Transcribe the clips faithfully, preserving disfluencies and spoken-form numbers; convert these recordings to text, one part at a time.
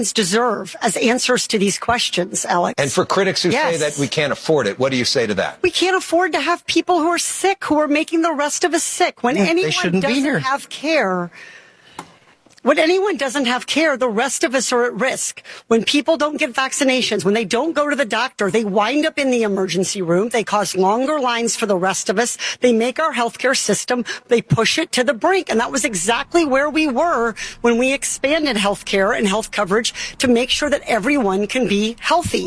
deserve as answers to these questions, Alex. And for critics who yes. say that we can't afford it, what do you say to that? We can't afford to have people who are sick, who are making the rest of us sick. When yeah, anyone doesn't have care, when anyone doesn't have care, the rest of us are at risk. When people don't get vaccinations, when they don't go to the doctor, they wind up in the emergency room. They cause longer lines for the rest of us. They make our healthcare system, they push it to the brink. And that was exactly where we were when we expanded healthcare and health coverage to make sure that everyone can be healthy.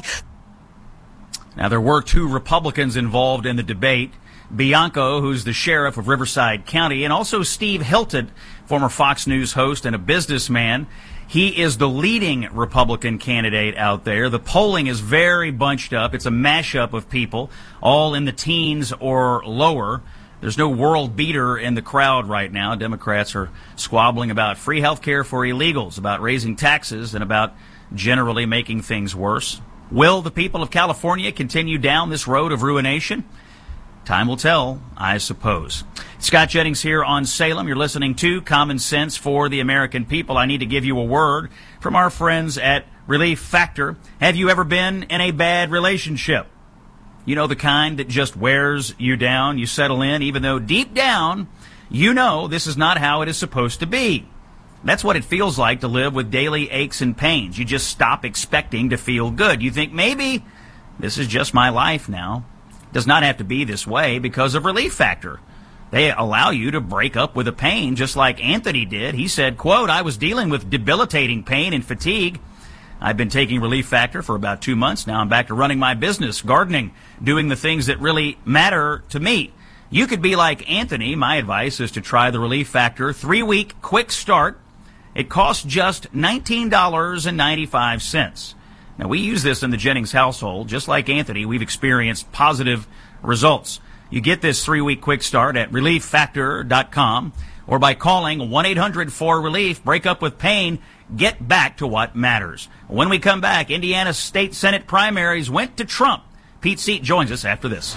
Now, there were two Republicans involved in the debate. Bianco, who's the sheriff of Riverside County, and also Steve Hilton, former Fox News host and a businessman. He is the leading Republican candidate out there. The polling is very bunched up. It's a mashup of people, all in the teens or lower. There's no world beater in the crowd right now. Democrats are squabbling about free health care for illegals, about raising taxes, and about generally making things worse. Will the people of California continue down this road of ruination? Time will tell, I suppose. Scott Jennings here on Salem. You're listening to Common Sense for the American People. I need to give you a word from our friends at Relief Factor. Have you ever been in a bad relationship? You know, the kind that just wears you down. You settle in, even though deep down, you know this is not how it is supposed to be. That's what it feels like to live with daily aches and pains. You just stop expecting to feel good. You think, maybe this is just my life now. Does not have to be this way because of Relief Factor. They allow you to break up with a pain just like Anthony did. He said, quote, I was dealing with debilitating pain and fatigue. I've been taking Relief Factor for about two months. Now I'm back to running my business, gardening, doing the things that really matter to me. You could be like Anthony. My advice is to try the Relief Factor three-week quick start. It costs just nineteen dollars and ninety-five cents. Now, we use this in the Jennings household. Just like Anthony, we've experienced positive results. You get this three-week quick start at relief factor dot com or by calling one eight hundred four relief. Break up with pain. Get back to what matters. When we come back, Indiana State Senate primaries went to Trump. Pete Seat joins us after this.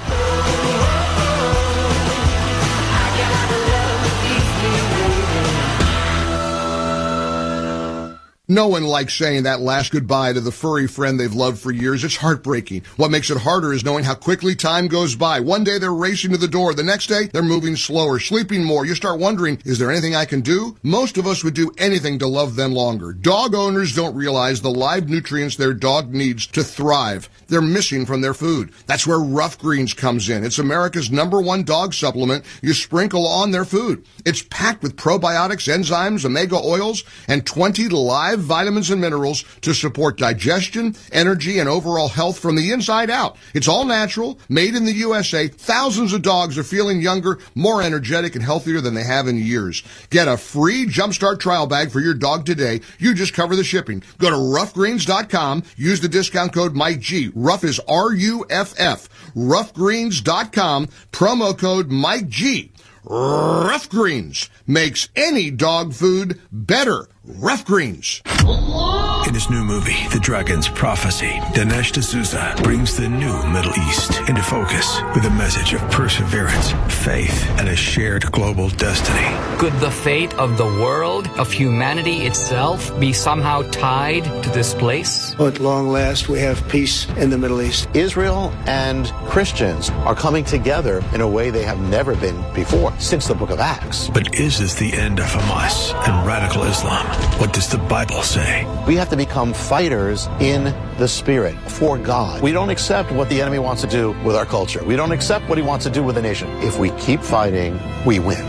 No one likes saying that last goodbye to the furry friend they've loved for years. It's heartbreaking. What makes it harder is knowing how quickly time goes by. One day they're racing to the door. The next day they're moving slower, sleeping more. You start wondering, is there anything I can do? Most of us would do anything to love them longer. Dog owners don't realize the live nutrients their dog needs to thrive. They're missing from their food. That's where Rough Greens comes in. It's America's number one dog supplement you sprinkle on their food. It's packed with probiotics, enzymes, omega oils, and twenty live vitamins and minerals to support digestion, energy, and overall health from the inside out. It's all natural, made in the U S A. Thousands of dogs are feeling younger, more energetic, and healthier than they have in years. Get a free Jumpstart trial bag for your dog today. You just cover the shipping. Go to rough greens dot com. Use the discount code Mike G. Rough is R U F F. rough greens dot com. Promo code Mike G. Rough Greens makes any dog food better. Rough Greens. In his new movie, The Dragon's Prophecy, Dinesh D'Souza brings the new Middle East into focus with a message of perseverance, faith, and a shared global destiny. Could the fate of the world, of humanity itself, be somehow tied to this place? At long last, we have peace in the Middle East. Israel and Christians are coming together in a way they have never been before, since the book of Acts. But is this the end of Hamas and radical Islam? What does the Bible say? We have to become fighters in the spirit for God. We don't accept what the enemy wants to do with our culture. We don't accept what he wants to do with the nation. If we keep fighting, we win.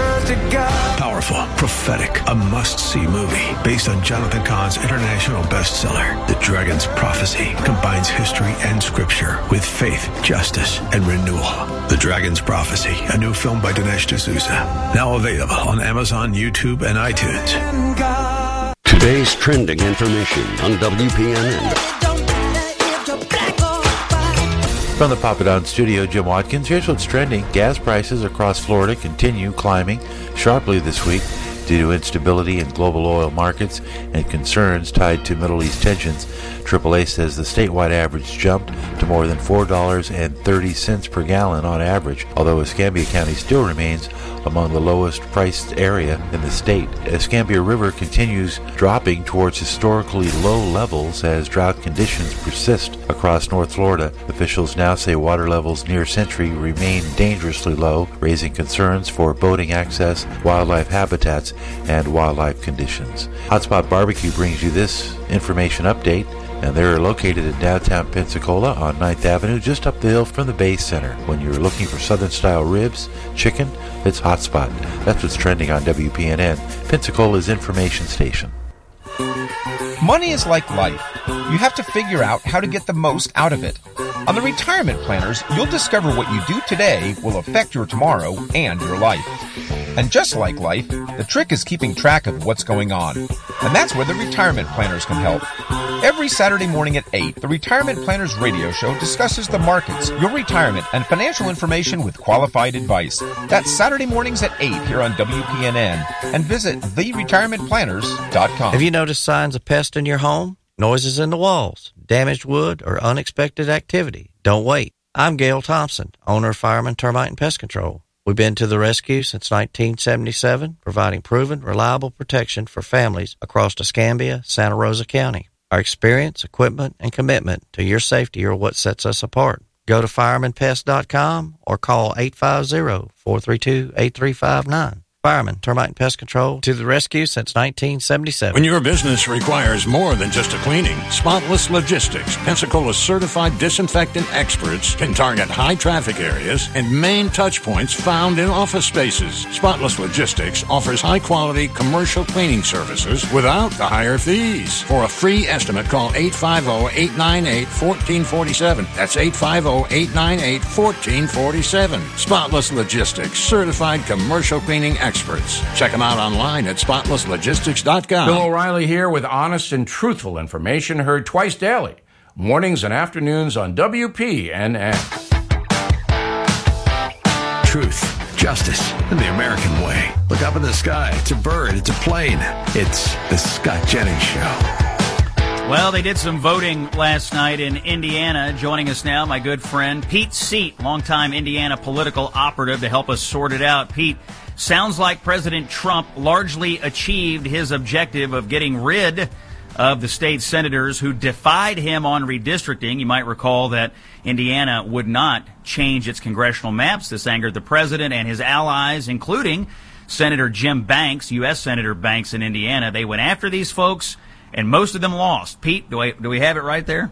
Powerful, prophetic, a must-see movie based on Jonathan Cahn's international bestseller, The Dragon's Prophecy, combines history and scripture with faith, justice, and renewal. The Dragon's Prophecy, a new film by Dinesh D'Souza, now available on Amazon, YouTube, and iTunes. Today's trending information on W P N N. From the Papa Don studio, Jim Watkins. Here's what's trending. Gas prices across Florida continue climbing sharply this week. Due to instability in global oil markets and concerns tied to Middle East tensions, triple A says the statewide average jumped to more than four dollars and thirty cents per gallon on average, although Escambia County still remains among the lowest priced area in the state. Escambia River continues dropping towards historically low levels as drought conditions persist across North Florida. Officials now say water levels near Century remain dangerously low, raising concerns for boating access, wildlife habitats, and wildlife conditions. Hotspot Barbecue brings you this information update, and they're located in downtown Pensacola on ninth Avenue, just up the hill from the Bay Center. When you're looking for Southern-style ribs, chicken, it's Hotspot. That's what's trending on W P N N, Pensacola's information station. Money is like life. You have to figure out how to get the most out of it. On the Retirement Planners, you'll discover what you do today will affect your tomorrow and your life. And just like life, the trick is keeping track of what's going on. And that's where the Retirement Planners can help. Every Saturday morning at eight, the Retirement Planners radio show discusses the markets, your retirement, and financial information with qualified advice. That's Saturday mornings at eight here on W P N N. And visit the retirement planners dot com. Have you noticed signs of pests in your home? Noises in the walls, damaged wood, or unexpected activity? Don't wait. I'm Gail Thompson, owner of Fireman Termite and Pest Control. We've been to the rescue since nineteen seventy-seven, providing proven, reliable protection for families across Escambia, Santa Rosa County. Our experience, equipment, and commitment to your safety are what sets us apart. Go to fireman pest dot com or call eight five zero, four three two, eight three five nine. Fireman, Termite and Pest Control, to the rescue since nineteen seventy-seven. When your business requires more than just a cleaning, Spotless Logistics, Pensacola's certified disinfectant experts, can target high traffic areas and main touch points found in office spaces. Spotless Logistics offers high quality commercial cleaning services without the higher fees. For a free estimate, call eight five zero, eight nine eight, one four four seven. That's eight five zero, eight nine eight, one four four seven. Spotless Logistics, certified commercial cleaning experts. Experts. Check them out online at spotless logistics dot com. Bill O'Reilly here with honest and truthful information heard twice daily, mornings and afternoons on W P N N. Truth, justice, and the American way. Look up in the sky. It's a bird. It's a plane. It's the Scott Jennings Show. Well, they did some voting last night in Indiana. Joining us now, my good friend Pete Seat, longtime Indiana political operative, to help us sort it out. Pete, sounds like President Trump largely achieved his objective of getting rid of the state senators who defied him on redistricting. You might recall that Indiana would not change its congressional maps. This angered the president and his allies, including Senator Jim Banks, U S Senator Banks in Indiana. They went after these folks, and most of them lost. Pete, do, I, do we have it right there?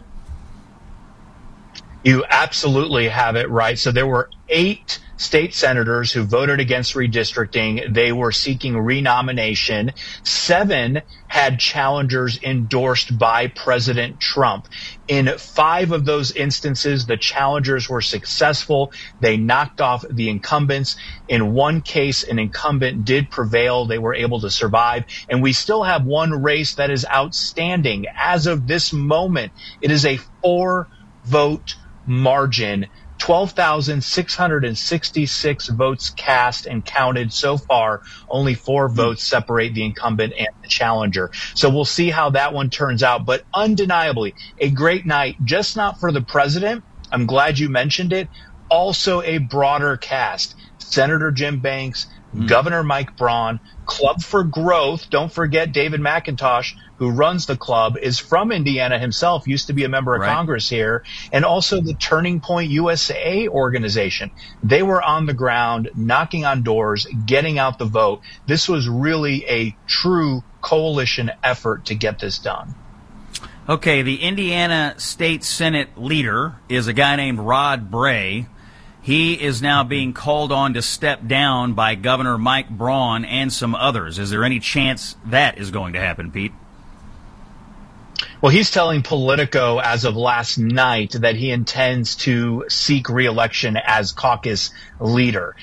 You absolutely have it right. So there were eight state senators who voted against redistricting. They were seeking renomination. Seven had challengers endorsed by President Trump. In five of those instances, the challengers were successful. They knocked off the incumbents. In one case, an incumbent did prevail. They were able to survive. And we still have one race that is outstanding. As of this moment, it is a four-vote margin. twelve thousand six hundred sixty-six votes cast and counted so far. Only four votes separate the incumbent and the challenger. So we'll see how that one turns out. But undeniably, a great night, just not for the president. I'm glad you mentioned it. Also a broader cast. Senator Jim Banks, mm. Governor Mike Braun, Club for Growth. Don't forget David McIntosh, who runs the club, is from Indiana himself, used to be a member of right. Congress here, and also the Turning Point U S A organization. They were on the ground, knocking on doors, getting out the vote. This was really a true coalition effort to get this done. Okay, the Indiana State Senate leader is a guy named Rod Bray. He is now being called on to step down by Governor Mike Braun and some others. Is there any chance that is going to happen, Pete? Well, he's telling Politico as of last night that he intends to seek re-election as caucus leader.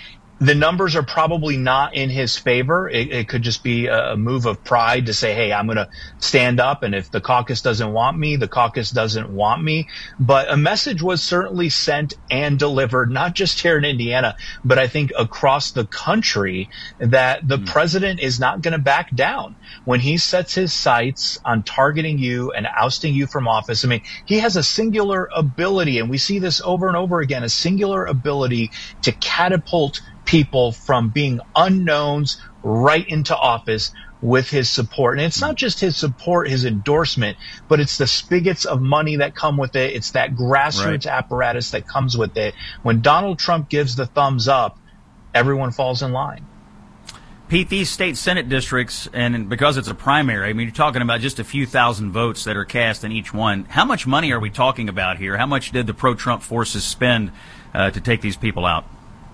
The numbers are probably not in his favor. It, it could just be a move of pride to say, hey, I'm going to stand up, and if the caucus doesn't want me, the caucus doesn't want me. But a message was certainly sent and delivered, not just here in Indiana, but I think across the country, that the mm. president is not going to back down. When he sets his sights on targeting you and ousting you from office, I mean, he has a singular ability, and we see this over and over again, a singular ability to catapult people from being unknowns right into office with his support. And it's not just his support, his endorsement, but it's the spigots of money that come with it. It's that grassroots right. apparatus that comes with it. When Donald Trump gives the thumbs up, everyone falls in line. Pete, these state Senate districts, and because it's a primary, I mean, you're talking about just a few thousand votes that are cast in each one. How much money are we talking about here? How much did the pro-Trump forces spend uh, to take these people out?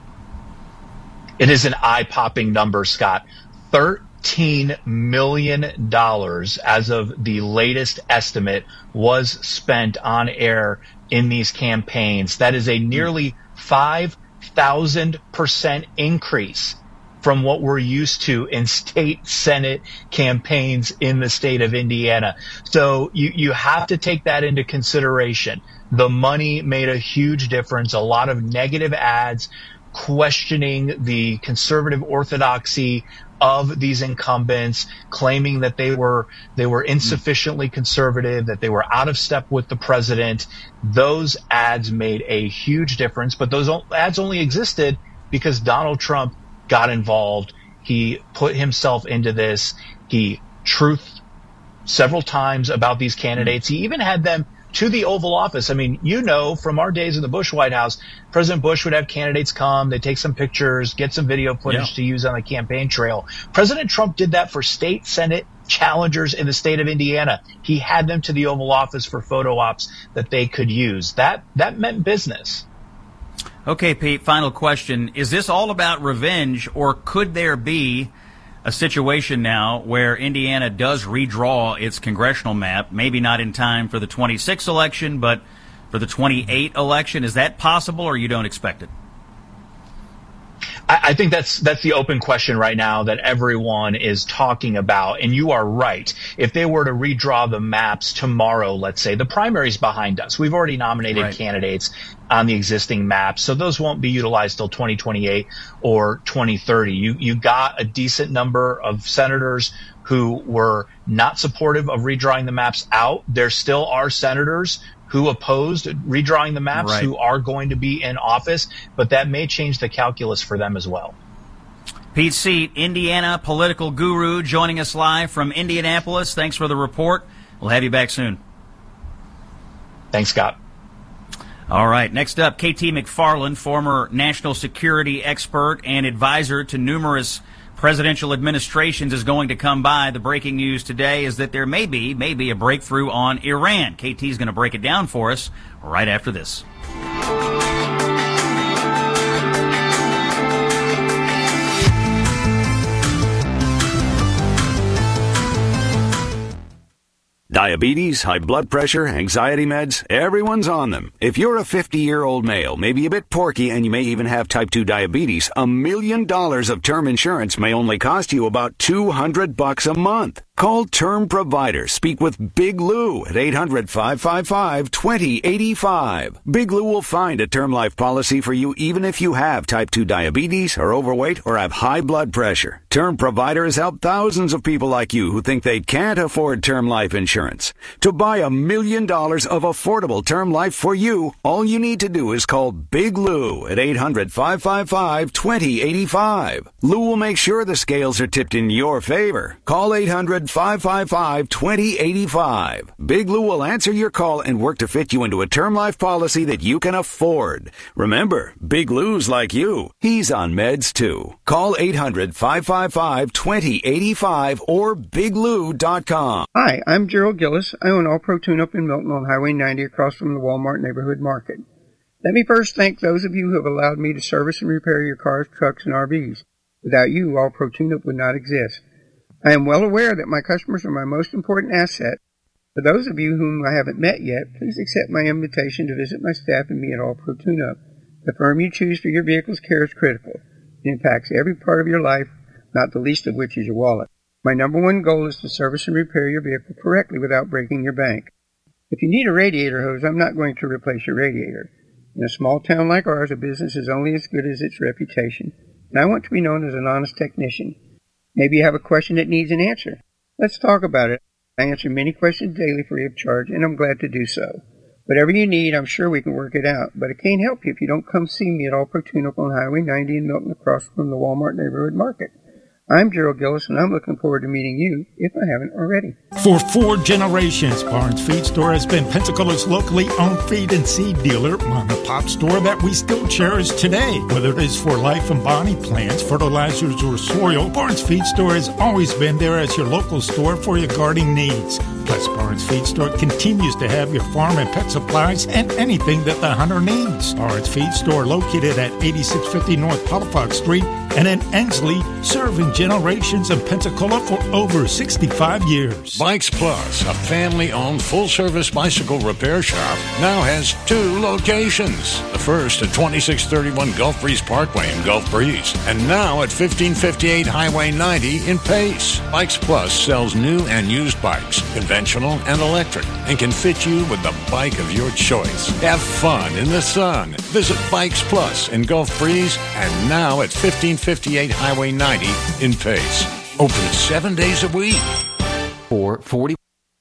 It is an eye-popping number, Scott. thirteen million dollars, as of the latest estimate, was spent on air in these campaigns. That is a nearly five thousand percent increase from what we're used to in state Senate campaigns in the state of Indiana. So you, you have to take that into consideration. The money made a huge difference. A lot of negative ads questioning the conservative orthodoxy of these incumbents, claiming that they were they were insufficiently conservative, that they were out of step with the president. Those ads made a huge difference, but those ads only existed because Donald Trump got involved. He put himself into this. He truthed several times about these candidates. He even had them to the Oval Office. I mean, you know, from our days in the Bush White House, President Bush would have candidates come, they take some pictures, get some video footage yeah. to use on the campaign trail. President Trump did that for state Senate challengers in the state of Indiana. He had them to the Oval Office for photo ops that they could use. That that meant business. Okay, Pete, final question. Is this all about revenge, or could there be a situation now where Indiana does redraw its congressional map, maybe not in time for the twenty-six election, but for the twenty-eight election? Is that possible, or you don't expect it? I, I think that's that's the open question right now that everyone is talking about. And you are right. If they were to redraw the maps tomorrow, let's say, the primary's behind us. We've already nominated right. candidates on the existing maps, so those won't be utilized till twenty twenty-eight or twenty thirty. You you got a decent number of senators who were not supportive of redrawing the maps out. There still are senators who opposed redrawing the maps right. who are going to be in office, but that may change the calculus for them as well. Pete Seat, Indiana political guru, joining us live from Indianapolis. Thanks for the report. We'll have you back soon. Thanks, Scott. All right. Next up, K T McFarland, former national security expert and advisor to numerous presidential administrations, is going to come by. The breaking news today is that there may be, may be a breakthrough on Iran. K T is going to break it down for us right after this. Diabetes, high blood pressure, anxiety meds, everyone's on them. If you're a fifty-year-old male, maybe a bit porky, and you may even have type two diabetes, a million dollars of term insurance may only cost you about two hundred bucks a month. Call Term Provider. Speak with Big Lou at eight hundred, five five five, two zero eight five. Big Lou will find a term life policy for you even if you have type two diabetes, are overweight, or have high blood pressure. Term Provider has helped thousands of people like you who think they can't afford term life insurance. To buy a million dollars of affordable term life for you, all you need to do is call Big Lou at eight hundred, five five five, two zero eight five. Lou will make sure the scales are tipped in your favor. Call eight hundred, five five five, two zero eight five. Big Lou will answer your call and work to fit you into a term life policy that you can afford. Remember, Big Lou's like you. He's on meds too. Call eight hundred, five five five, two zero eight five or big lou dot com. Hi, I'm Gerald Gillis. I own All Pro Tune Up in Milton on Highway ninety across from the Walmart Neighborhood Market. Let me first thank those of you who have allowed me to service and repair your cars, trucks, and R Vs. Without you, All Pro Tune Up would not exist. I am well aware that my customers are my most important asset. For those of you whom I haven't met yet, please accept my invitation to visit my staff and me at All Pro Tune Up. The firm you choose for your vehicle's care is critical. It impacts every part of your life, not the least of which is your wallet. My number one goal is to service and repair your vehicle correctly without breaking your bank. If you need a radiator hose, I'm not going to replace your radiator. In a small town like ours, a business is only as good as its reputation, and I want to be known as an honest technician. Maybe you have a question that needs an answer. Let's talk about it. I answer many questions daily free of charge, and I'm glad to do so. Whatever you need, I'm sure we can work it out, but I can't help you if you don't come see me at All Pro Tune-Up on Highway ninety in Milton across from the Walmart Neighborhood Market. I'm Gerald Gillis, and I'm looking forward to meeting you, if I haven't already. For four generations, Barnes Feed Store has been Pensacola's locally owned feed and seed dealer, mom and pop store that we still cherish today. Whether it is for life and body plants, fertilizers, or soil, Barnes Feed Store has always been there as your local store for your gardening needs. Plus, Barnes Feed Store continues to have your farm and pet supplies and anything that the hunter needs. Barnes Feed Store, located at eighty-six fifty North Palafox Street and in Ensley, serving generations in Pensacola for over sixty-five years. Bikes Plus, a family-owned full-service bicycle repair shop, now has two locations. The first at twenty-six thirty-one Gulf Breeze Parkway in Gulf Breeze, and now at fifteen fifty-eight Highway ninety in Pace. Bikes Plus sells new and used bikes, conventional and electric, and can fit you with the bike of your choice. Have fun in the sun. Visit Bikes Plus in Gulf Breeze and now at fifteen fifty-eight Highway ninety in Pace. Open seven days a week. four forty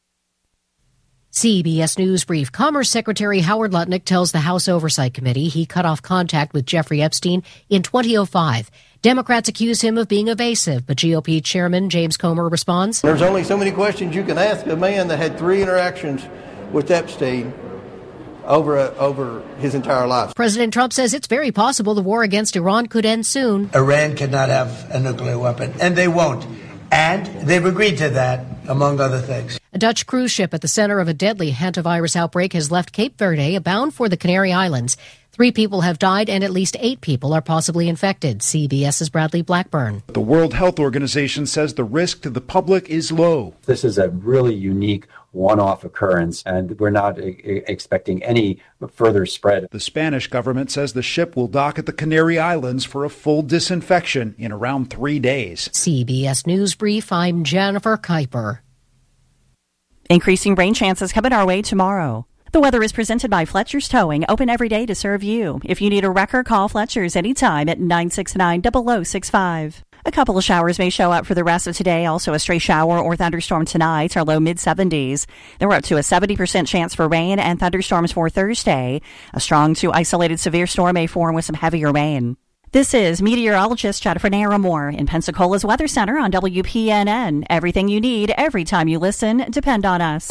C B S News Brief. Commerce Secretary Howard Lutnick tells the House Oversight Committee he cut off contact with Jeffrey Epstein in twenty oh five. Democrats accuse him of being evasive, but G O P Chairman James Comer responds, "There's only so many questions you can ask a man that had three interactions with Epstein over a, over his entire life." President Trump says it's very possible the war against Iran could end soon. Iran cannot have a nuclear weapon, and they won't. And they've agreed to that, among other things. A Dutch cruise ship at the center of a deadly hantavirus outbreak has left Cape Verde, bound for the Canary Islands. Three people have died and at least eight people are possibly infected. CBS's Bradley Blackburn. The World Health Organization says the risk to the public is low. This is a really unique one-off occurrence, and we're not e- expecting any further spread. The Spanish government says the ship will dock at the Canary Islands for a full disinfection in around three days. C B S News Brief, I'm Jennifer Kuiper. Increasing rain chances coming our way tomorrow. The weather is presented by Fletcher's Towing, open every day to serve you. If you need a wrecker, call Fletcher's anytime at nine six nine, zero zero six five. A couple of showers may show up for the rest of today. Also a stray shower or thunderstorm tonight. Our low mid seventies. Then we're up to a seventy percent chance for rain and thunderstorms for Thursday. A strong to isolated severe storm may form with some heavier rain. This is meteorologist Jennifer Naramore in Pensacola's Weather Center on W P N N. Everything you need every time you listen. Depend on us.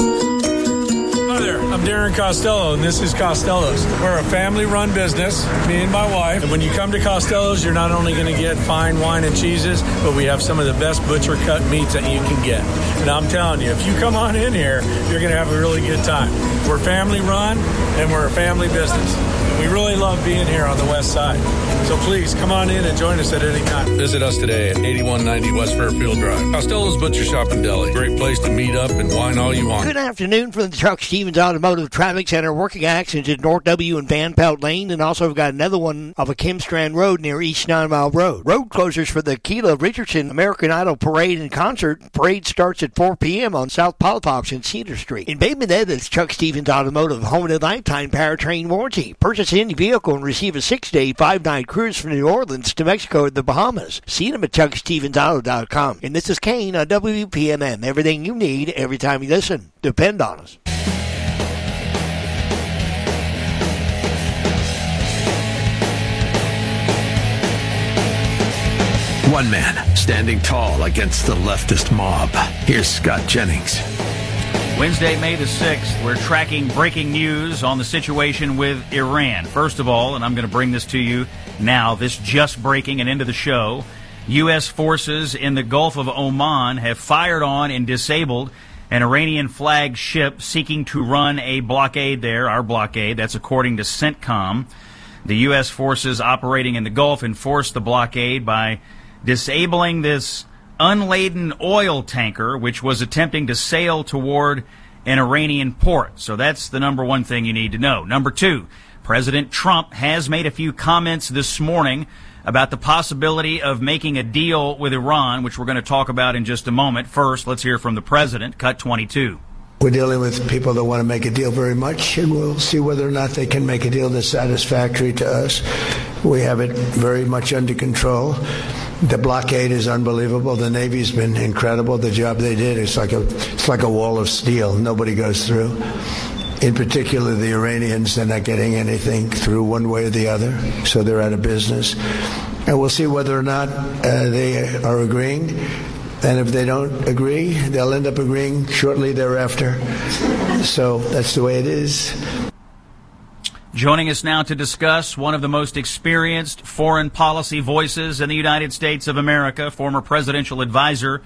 Hi there, I'm Darren Costello, and this is Costello's. We're a family-run business, me and my wife. And when you come to Costello's, you're not only going to get fine wine and cheeses, but we have some of the best butcher-cut meats that you can get. And I'm telling you, if you come on in here, you're going to have a really good time. We're family-run, and we're a family business. And we really love being here on the west side. So please, come on in and join us at any time. Visit us today at eighty-one ninety West Fairfield Drive. Costello's Butcher Shop and Deli. Great place to meet up and wine all you want. Good afternoon from the Chuck Stevens Automotive Traffic Center. Working accidents at North W and Van Pelt Lane, and also we've got another one off of Kim Strand Road near East Nine Mile Road. Road closures for the Keela Richardson American Idol Parade and Concert. Parade starts at four p.m. on South Palafox and Cedar Street. In Bay Minette, it's Chuck Stevens Automotive Home and Lifetime Powertrain Warranty. Purchase any vehicle and receive a six-day, five-night cruise from New Orleans to Mexico or the Bahamas. See them at chuck stevens auto dot com. And this is Kane on W P M M. Everything you need every time you listen. Depend on us. One man standing tall against the leftist mob. Here's Scott Jennings. Wednesday, May the sixth, we're tracking breaking news on the situation with Iran. First of all, and I'm going to bring this to you now, this just breaking and into the show, U S forces in the Gulf of Oman have fired on and disabled an Iranian flagged ship seeking to run a blockade there, our blockade. That's according to CENTCOM. The U S forces operating in the Gulf enforced the blockade by disabling this unladen oil tanker, which was attempting to sail toward an Iranian port. So that's the number one thing you need to know. Number two, President Trump has made a few comments this morning about the possibility of making a deal with Iran, which we're going to talk about in just a moment. First, let's hear from the president. Cut twenty-two. We're dealing with people that want to make a deal very much, and we'll see whether or not they can make a deal that's satisfactory to us. We have it very much under control. The blockade is unbelievable. The Navy's been incredible. The job they did, it's like a, it's like a wall of steel. Nobody goes through. In particular, the Iranians, they're not getting anything through one way or the other, so they're out of business. And we'll see whether or not uh, they are agreeing. And if they don't agree, they'll end up agreeing shortly thereafter. So that's the way it is. Joining us now to discuss one of the most experienced foreign policy voices in the United States of America, former presidential advisor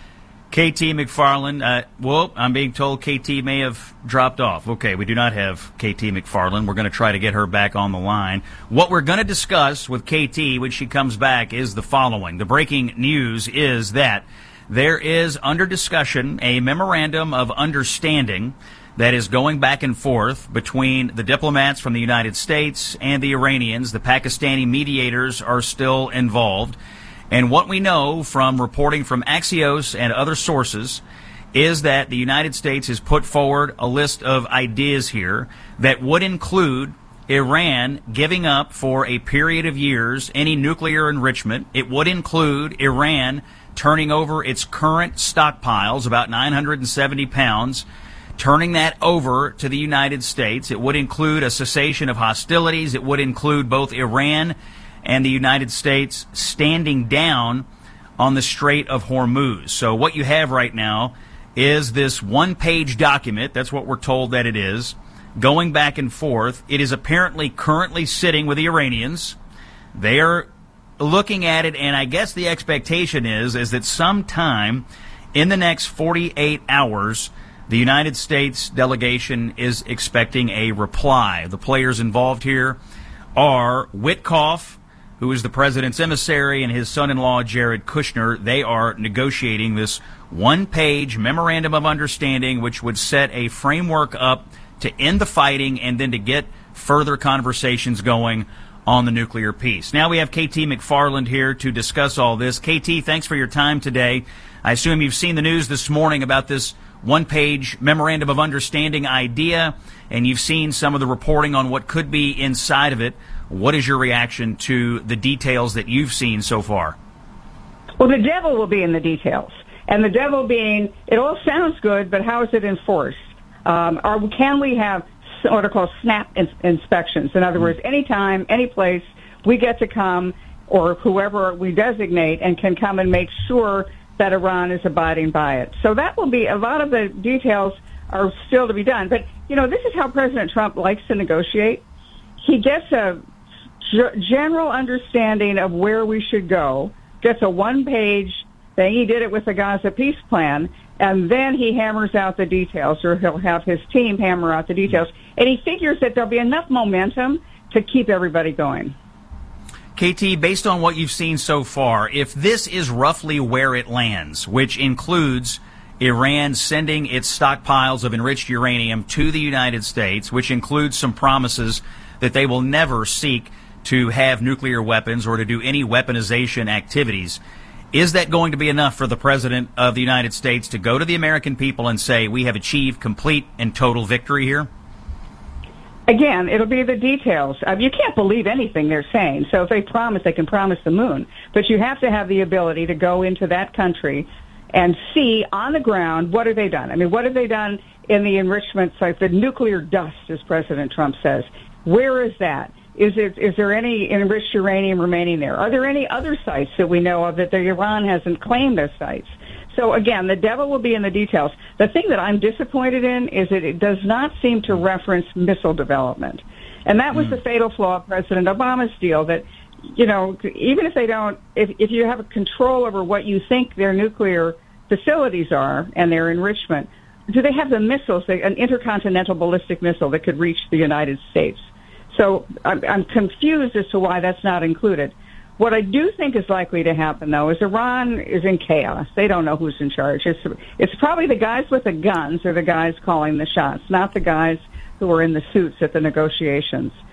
K T McFarland. Uh, well, I'm being told K T may have dropped off. Okay, we do not have K T McFarland. We're going to try to get her back on the line. What we're going to discuss with K T when she comes back is the following. The breaking news is that there is under discussion a memorandum of understanding that is going back and forth between the diplomats from the United States and the Iranians. The Pakistani mediators are still involved. And what we know from reporting from Axios and other sources is that the United States has put forward a list of ideas here that would include Iran giving up for a period of years any nuclear enrichment. It would include Iran turning over its current stockpiles, about nine hundred seventy pounds, turning that over to the United States. It would include a cessation of hostilities. It would include both Iran and the United States standing down on the Strait of Hormuz. So what you have right now is this one-page document, that's what we're told that it is, going back and forth. It is apparently currently sitting with the Iranians. They are looking at it, and I guess the expectation is, is that sometime in the next forty-eight hours, the United States delegation is expecting a reply. The players involved here are Witkoff, who is the president's emissary, and his son-in-law, Jared Kushner. They are negotiating this one-page memorandum of understanding, which would set a framework up to end the fighting and then to get further conversations going on the nuclear peace. Now we have K T McFarland here to discuss all this. K T, thanks for your time today. I assume you've seen the news this morning about this one-page memorandum of understanding idea, and you've seen some of the reporting on what could be inside of it. What is your reaction to the details that you've seen so far? Well, the devil will be in the details. And the devil being, it all sounds good, but how is it enforced? Um, or can we have what are called snap ins- inspections? In other words, anytime, any place, we get to come, or whoever we designate, and can come and make sure that Iran is abiding by it. So that will be, a lot of the details are still to be done. But, you know, this is how President Trump likes to negotiate. He gets a g- general understanding of where we should go, gets a one-page thing. He did it with the Gaza peace plan, and then he hammers out the details, or he'll have his team hammer out the details. And he figures that there'll be enough momentum to keep everybody going. K T, based on what you've seen so far, if this is roughly where it lands, which includes Iran sending its stockpiles of enriched uranium to the United States, which includes some promises that they will never seek to have nuclear weapons or to do any weaponization activities, is that going to be enough for the President of the United States to go to the American people and say, we have achieved complete and total victory here? Again, it'll be the details. Uh, you can't believe anything they're saying. So if they promise, they can promise the moon. But you have to have the ability to go into that country and see on the ground, what have they done? I mean, what have they done in the enrichment site, the nuclear dust, as President Trump says? Where is that? Is it, is there any enriched uranium remaining there? Are there any other sites that we know of that the Iran hasn't claimed as sites? So again, the devil will be in the details. The thing that I'm disappointed in is that it does not seem to reference missile development. And that was mm. the fatal flaw of President Obama's deal, that, you know, even if they don't, if, if you have control over what you think their nuclear facilities are and their enrichment, do they have the missiles, an intercontinental ballistic missile that could reach the United States? So I'm, I'm confused as to why that's not included. What I do think is likely to happen, though, is Iran is in chaos. They don't know who's in charge. It's, it's probably the guys with the guns are the guys calling the shots, not the guys who are in the suits at the negotiations.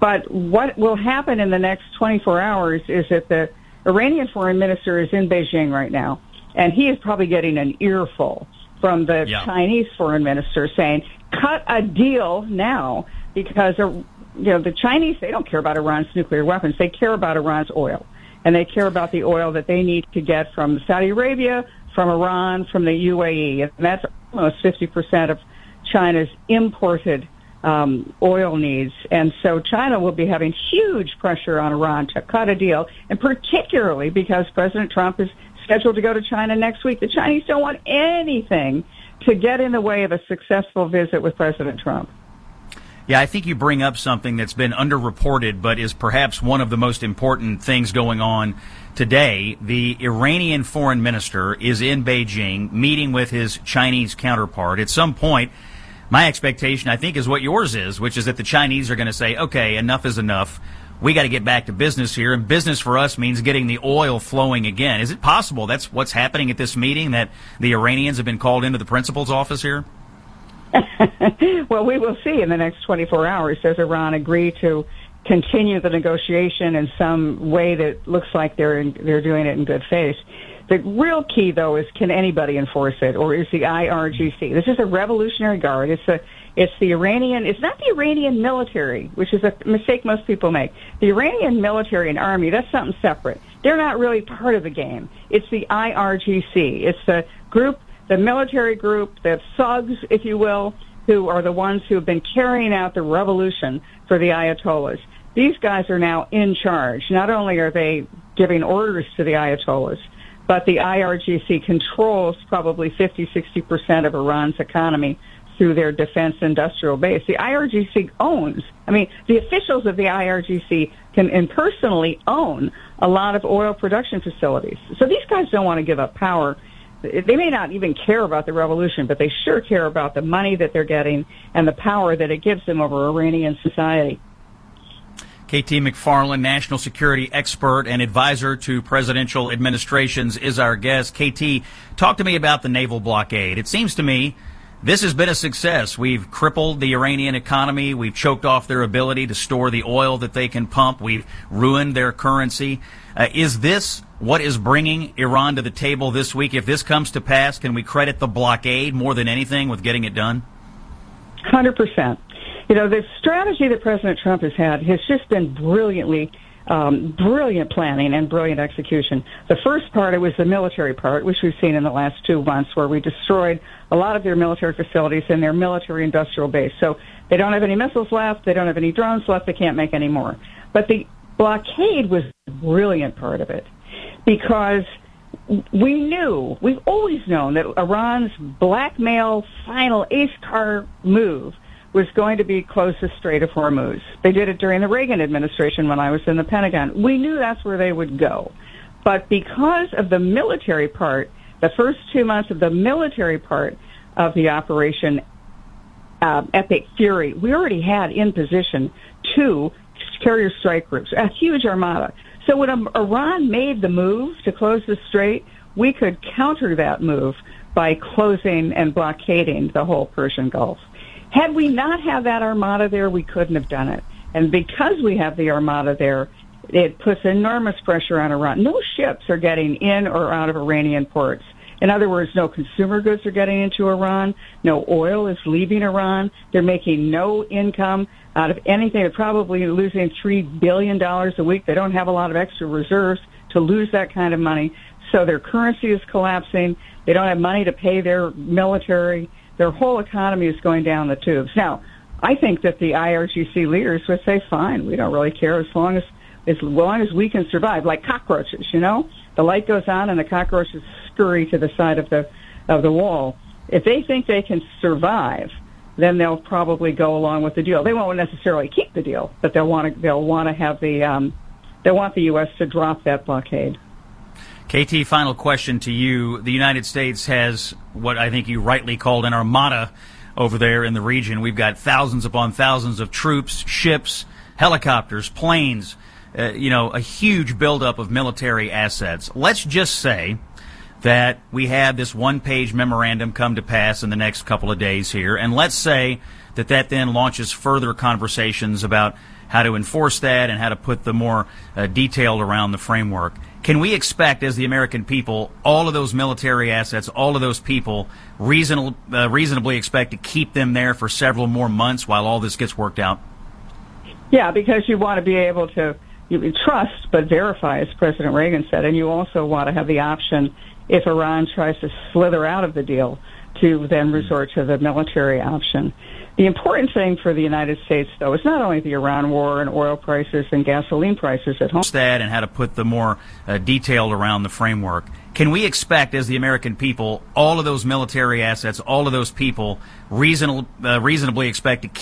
But what will happen in the next twenty-four hours is that the Iranian foreign minister is in Beijing right now, and he is probably getting an earful from the yeah. Chinese foreign minister saying, cut a deal now, because uh, you know the Chinese, they don't care about Iran's nuclear weapons. They care about Iran's oil, and they care about the oil that they need to get from Saudi Arabia, from Iran, from the U A E, and that's almost fifty percent of China's imported um, oil needs. And so China will be having huge pressure on Iran to cut a deal, and particularly because President Trump is scheduled to go to China next week. The Chinese don't want anything to get in the way of a successful visit with President Trump. Yeah, I think you bring up something that's been underreported, but is perhaps one of the most important things going on today. The Iranian foreign minister is in Beijing meeting with his Chinese counterpart. At some point, my expectation, I think, is what yours is, which is that the Chinese are going to say, okay, enough is enough. We got to get back to business here, and business for us means getting the oil flowing again. Is it possible that's what's happening at this meeting, that the Iranians have been called into the principal's office here? Well, we will see in the next twenty-four hours. Does Iran agree to continue the negotiation in some way that looks like they're in, they're doing it in good faith? The real key, though, is can anybody enforce it, or is the I R G C? This is a Revolutionary Guard. It's a It's the Iranian, it's not the Iranian military, which is a mistake most people make. The Iranian military and army, that's something separate. They're not really part of the game. It's the I R G C. It's the group, the military group, the thugs, if you will, who are the ones who have been carrying out the revolution for the Ayatollahs. These guys are now in charge. Not only are they giving orders to the Ayatollahs, but the I R G C controls probably fifty, sixty percent of Iran's economy through their defense industrial base. The I R G C owns, I mean, the officials of the I R G C can and personally own a lot of oil production facilities. So these guys don't want to give up power. They may not even care about the revolution, but they sure care about the money that they're getting and the power that it gives them over Iranian society. K T McFarland, national security expert and advisor to presidential administrations, is our guest. K T, talk to me about the naval blockade. It seems to me this has been a success. We've crippled the Iranian economy. We've choked off their ability to store the oil that they can pump. We've ruined their currency. Uh, is this what is bringing Iran to the table this week? If this comes to pass, can we credit the blockade more than anything with getting it done? one hundred percent. You know, the strategy that President Trump has had has just been brilliantly Um, brilliant planning and brilliant execution. The first part, it was the military part, which we've seen in the last two months, where we destroyed a lot of their military facilities and their military industrial base. So they don't have any missiles left, they don't have any drones left, they can't make any more. But the blockade was the brilliant part of it, because we knew, we've always known that Iran's blackmail final ace card move was going to be close the Strait of Hormuz. They did it during the Reagan administration when I was in the Pentagon. We knew that's where they would go. But because of the military part, the first two months of the military part of the operation, uh, Epic Fury, we already had in position two carrier strike groups, a huge armada. So when Iran made the move to close the strait, we could counter that move by closing and blockading the whole Persian Gulf. Had we not had that armada there, we couldn't have done it. And because we have the armada there, it puts enormous pressure on Iran. No ships are getting in or out of Iranian ports. In other words, no consumer goods are getting into Iran. No oil is leaving Iran. They're making no income out of anything. They're probably losing three billion dollars a week. They don't have a lot of extra reserves to lose that kind of money. So their currency is collapsing. They don't have money to pay their military. Their whole economy is going down the tubes. Now, I think that the I R G C leaders would say, fine, we don't really care as long as as long as we can survive, like cockroaches, you know? The light goes on and the cockroaches scurry to the side of the of the wall. If they think they can survive, then they'll probably go along with the deal. They won't necessarily keep the deal, but they'll want to they'll want to have the um, they'll want the U S to drop that blockade. K T, final question to you. The United States has what I think you rightly called an armada over there in the region. We've got thousands upon thousands of troops, ships, helicopters, planes, uh, you know, a huge buildup of military assets. Let's just say that we have this one-page memorandum come to pass in the next couple of days here, and let's say that that then launches further conversations about how to enforce that and how to put the more uh, detailed around the framework. Can we expect, as the American people, all of those military assets, all of those people, reasonable, uh, reasonably expect to keep them there for several more months while all this gets worked out? Yeah, because you want to be able to you trust but verify, as President Reagan said, and you also want to have the option, if Iran tries to slither out of the deal, to then resort to the military option. The important thing for the United States, though, is not only the Iran war and oil prices and gasoline prices at home. That and how to put the more uh, detailed around the framework. Can we expect, as the American people, all of those military assets, all of those people, reasonable, uh, reasonably expect to keep